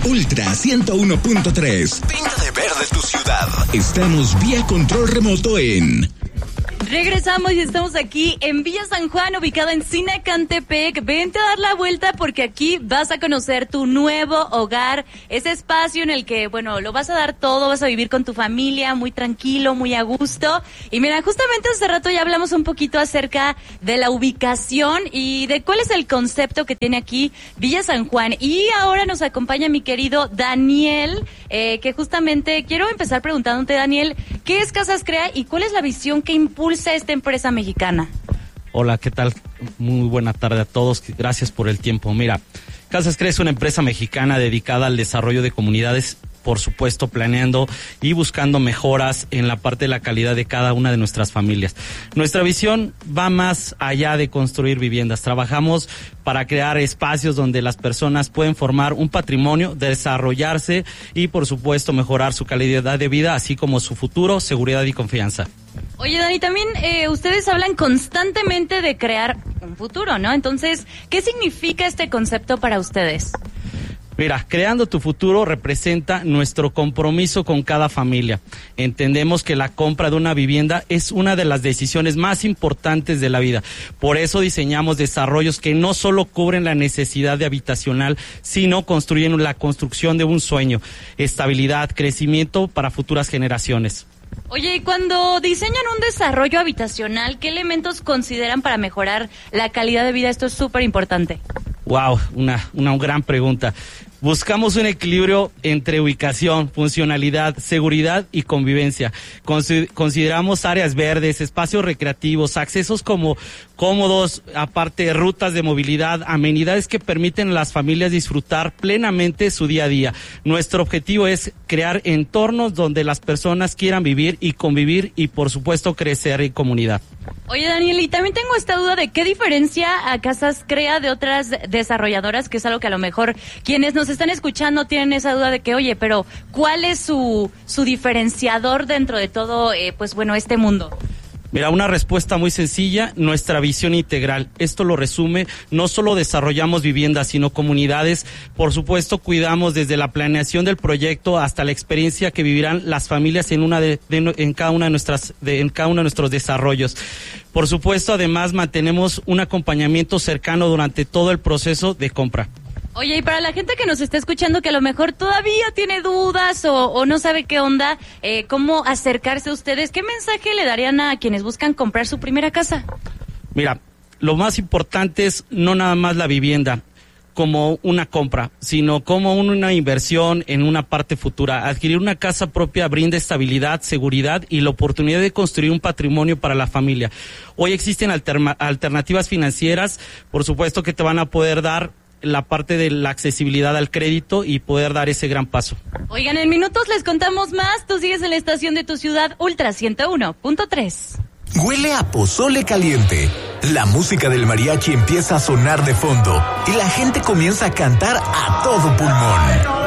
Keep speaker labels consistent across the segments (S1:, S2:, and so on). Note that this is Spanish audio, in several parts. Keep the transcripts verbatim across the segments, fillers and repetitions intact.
S1: Ultra ciento uno punto tres. Pinta de verde tu ciudad. Estamos vía control remoto en...
S2: Regresamos y estamos aquí en Villa San Juan, ubicada en Sinacantepec. Vente a dar la vuelta porque aquí vas a conocer tu nuevo hogar, ese espacio en el que, bueno, lo vas a dar todo, vas a vivir con tu familia, muy tranquilo, muy a gusto. Y mira, justamente hace rato ya hablamos un poquito acerca de la ubicación y de cuál es el concepto que tiene aquí Villa San Juan. Y ahora nos acompaña mi querido Daniel, eh, que justamente quiero empezar preguntándote, Daniel, ¿qué es Casas Crea y cuál es la visión que impulsa esta empresa mexicana?
S3: Hola, ¿qué tal? Muy buena tarde a todos, gracias por el tiempo. Mira, Casas Crea es una empresa mexicana dedicada al desarrollo de comunidades, por supuesto planeando y buscando mejoras en la parte de la calidad de cada una de nuestras familias. Nuestra visión va más allá de construir viviendas. Trabajamos para crear espacios donde las personas pueden formar un patrimonio, desarrollarse y por supuesto mejorar su calidad de vida, así como su futuro, seguridad y confianza.
S2: Oye, Dani, también eh, ustedes hablan constantemente de crear un futuro, ¿no? Entonces, ¿qué significa este concepto para ustedes?
S3: Mira, creando tu futuro representa nuestro compromiso con cada familia. Entendemos que la compra de una vivienda es una de las decisiones más importantes de la vida. Por eso diseñamos desarrollos que no solo cubren la necesidad de habitacional, sino construyen la construcción de un sueño, estabilidad, crecimiento para futuras generaciones.
S2: Oye, y cuando diseñan un desarrollo habitacional, ¿qué elementos consideran para mejorar la calidad de vida? Esto es súper importante.
S3: Wow, una, una gran pregunta. Buscamos un equilibrio entre ubicación, funcionalidad, seguridad y convivencia. Consideramos áreas verdes, espacios recreativos, accesos como cómodos, aparte rutas de movilidad, amenidades que permiten a las familias disfrutar plenamente su día a día. Nuestro objetivo es crear entornos donde las personas quieran vivir y convivir y por supuesto crecer en comunidad.
S2: Oye, Daniel, y también tengo esta duda de qué diferencia a Casas Crea de otras desarrolladoras, que es algo que a lo mejor quienes nos están escuchando tienen esa duda de que, oye, pero ¿cuál es su, su diferenciador dentro de todo, eh, pues bueno, este mundo?
S3: Mira, una respuesta muy sencilla, nuestra visión integral. Esto lo resume, no solo desarrollamos viviendas, sino comunidades. Por supuesto, cuidamos desde la planeación del proyecto hasta la experiencia que vivirán las familias en una de, de en cada una de nuestras de, en cada uno de nuestros desarrollos. Por supuesto, además mantenemos un acompañamiento cercano durante todo el proceso de compra.
S2: Oye, y para la gente que nos está escuchando que a lo mejor todavía tiene dudas o, o no sabe qué onda, eh, cómo acercarse a ustedes, ¿qué mensaje le darían a quienes buscan comprar su primera casa?
S3: Mira, lo más importante es no nada más la vivienda como una compra, sino como una inversión en una parte futura. Adquirir una casa propia brinda estabilidad, seguridad y la oportunidad de construir un patrimonio para la familia. Hoy existen alterna- alternativas financieras, por supuesto, que te van a poder dar la parte de la accesibilidad al crédito y poder dar ese gran paso.
S2: Oigan, en minutos les contamos más. Tú sigues en la estación de tu ciudad, Ultra ciento uno punto tres.
S1: Huele a pozole caliente. La música del mariachi empieza a sonar de fondo y la gente comienza a cantar a todo pulmón.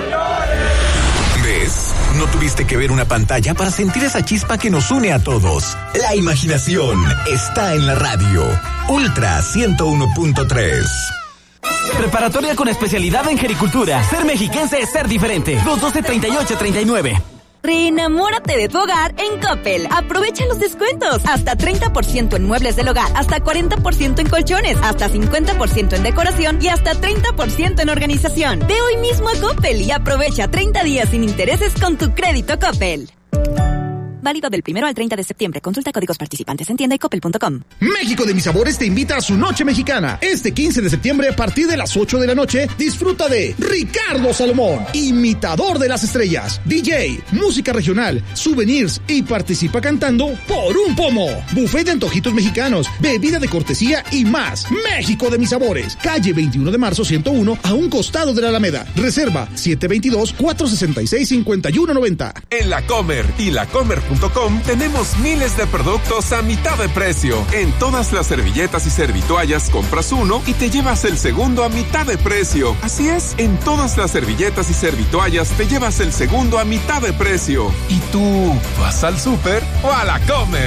S1: ¿Ves? No tuviste que ver una pantalla para sentir esa chispa que nos une a todos. La imaginación está en la radio. Ultra ciento uno punto tres.
S4: Preparatoria con especialidad en gericultura. Ser mexiquense es ser diferente. dos doce treinta y ocho treinta y nueve.
S5: Reenamórate de tu hogar en Coppel. Aprovecha los descuentos. Hasta treinta por ciento en muebles del hogar, hasta cuarenta por ciento en colchones, hasta cincuenta por ciento en decoración y hasta treinta por ciento en organización. Ve hoy mismo a Coppel y aprovecha treinta días sin intereses con tu crédito Coppel. Válido del primero al treinta de septiembre. Consulta códigos participantes en tienda y coppel punto com.
S6: México de mis sabores te invita a su noche mexicana. Este quince de septiembre, a partir de las ocho de la noche, disfruta de Ricardo Salomón, imitador de las estrellas, D J, música regional, souvenirs y participa cantando por un pomo. Buffet de antojitos mexicanos, bebida de cortesía y más. México de mis sabores. Calle veintiuno de marzo ciento uno, a un costado de la Alameda. Reserva siete dos dos, cuatro seis seis, cinco uno nueve cero.
S7: En La Comer y la comer punto com tenemos miles de productos a mitad de precio. En todas las servilletas y servitoallas compras uno y te llevas el segundo a mitad de precio. Así es, en todas las servilletas y servitoallas te llevas el segundo a mitad de precio. ¿Y tú vas al súper o a La Comer?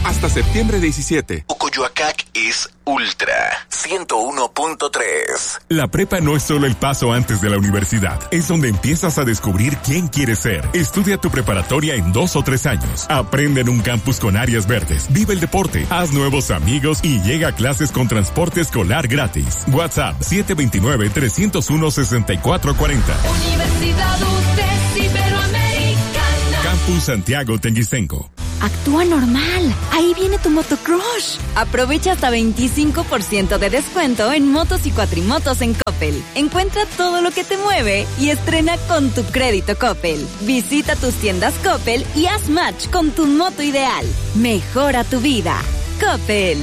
S7: Hasta septiembre diecisiete.
S1: Coyoacac es Ultra ciento uno punto tres.
S8: La prepa no es solo el paso antes de la universidad, es donde empiezas a descubrir quién quieres ser. Estudia tu preparatoria en dos o tres años. Aprende en un campus con áreas verdes. Vive el deporte, haz nuevos amigos y llega a clases con transporte escolar gratis. WhatsApp siete dos nueve, tres cero uno, seis cuatro cuatro cero.
S9: Universidad U T E S Iberoamericana.
S8: Campus Santiago Tenguistenco.
S5: Actúa normal. Ahí viene tu motocrush. Aprovecha hasta veinticinco por ciento de descuento en motos y cuatrimotos en Coppel. Encuentra todo lo que te mueve y estrena con tu crédito Coppel. Visita tus tiendas Coppel y haz match con tu moto ideal. Mejora tu vida. Coppel.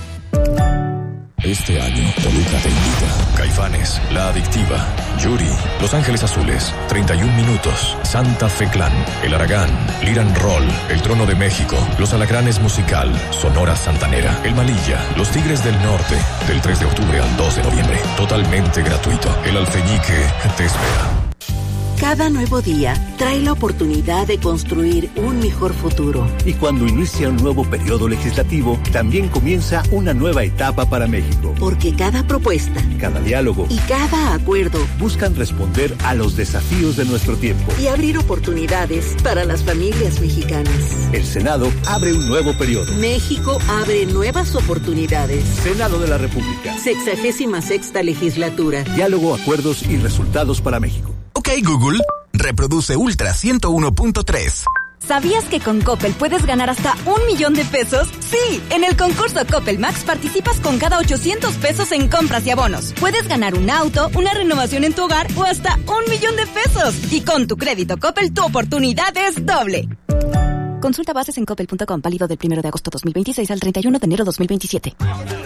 S10: Este año, Toluca te invita. Caifanes, La Adictiva, Yuri, Los Ángeles Azules, treinta y un minutos, Santa Fe Clan, El Aragán, Liran Roll, El Trono de México, Los Alacranes Musical, Sonora Santanera, El Malilla, Los Tigres del Norte, del tres de octubre al dos de noviembre. Totalmente gratuito. El Alfeñique te espera.
S11: Cada nuevo día trae la oportunidad de construir un mejor futuro.
S12: Y cuando inicia un nuevo periodo legislativo, también comienza una nueva etapa para México.
S11: Porque cada propuesta,
S12: cada diálogo
S11: y cada acuerdo
S12: buscan responder a los desafíos de nuestro tiempo
S11: y abrir oportunidades para las familias mexicanas.
S12: El Senado abre un nuevo periodo.
S11: México abre nuevas oportunidades.
S12: Senado de la República.
S11: Sexagésima sexta legislatura.
S12: Diálogo, acuerdos y resultados para México.
S1: Ok, Google, reproduce Ultra ciento uno punto tres.
S5: ¿Sabías que con Coppel puedes ganar hasta un millón de pesos? Sí, en el concurso Coppel Max participas con cada ochocientos pesos en compras y abonos. Puedes ganar un auto, una renovación en tu hogar o hasta un millón de pesos. Y con tu crédito Coppel tu oportunidad es doble. Consulta bases en coppel punto com, válido del primero de agosto dos mil veintiséis al treinta y uno de enero dos mil veintisiete.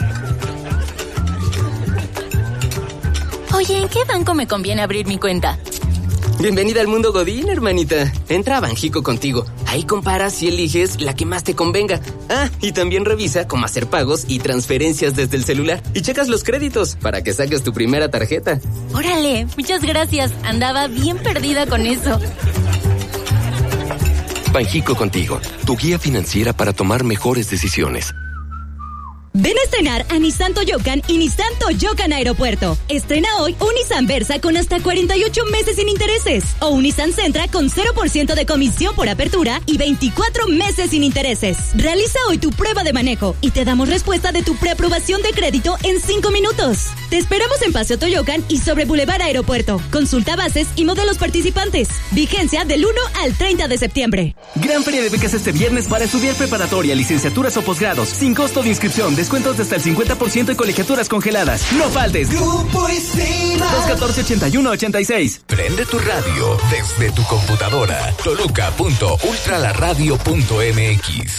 S13: Oye, ¿en qué banco me conviene abrir mi cuenta?
S14: Bienvenida al mundo Godín, hermanita. Entra a Banjico Contigo. Ahí comparas y eliges la que más te convenga. Ah, y también revisa cómo hacer pagos y transferencias desde el celular. Y checas los créditos para que saques tu primera tarjeta.
S13: Órale, muchas gracias. Andaba bien perdida con eso.
S10: Banjico Contigo, tu guía financiera para tomar mejores decisiones.
S15: Ven a estrenar a Nissan Toyocan y Nissan Toyocan Aeropuerto. Estrena hoy un Nissan Versa con hasta cuarenta y ocho meses sin intereses o un Nissan Sentra con cero por ciento de comisión por apertura y veinticuatro meses sin intereses. Realiza hoy tu prueba de manejo y te damos respuesta de tu preaprobación de crédito en cinco minutos. Te esperamos en Paseo Toyocan y sobre Boulevard Aeropuerto. Consulta bases y modelos participantes. Vigencia del uno al treinta de septiembre.
S4: Gran feria de becas este viernes para estudiar preparatoria, licenciaturas o posgrados. Sin costo de inscripción. Descuentos de hasta el cincuenta por ciento en colegiaturas congeladas. ¡No faltes! Grupo Isima. dos uno cuatro, ochenta y uno ochenta y seis.
S1: Prende tu radio desde tu computadora. Toluca punto ultralaradio punto m x.